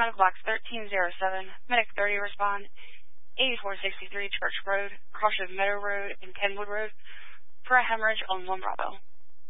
medical box 1307, medic 30 respond, 8463 Church Road, cross of Meadow Road and Kenwood Road, for a hemorrhage on 1 Bravo.